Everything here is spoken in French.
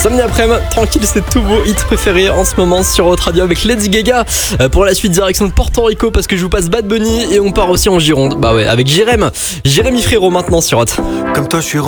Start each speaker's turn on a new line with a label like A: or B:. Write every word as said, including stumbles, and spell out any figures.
A: Samedi après-midi, tranquille, c'est tout beau hit préféré en ce moment sur votre radio avec Lady Gaga. Euh, pour la suite, direction de Porto Rico parce que je vous passe Bad Bunny et on part aussi en Gironde. Bah ouais, avec Jérém. Jérémy Frérot maintenant sur Hot.
B: Comme toi, je suis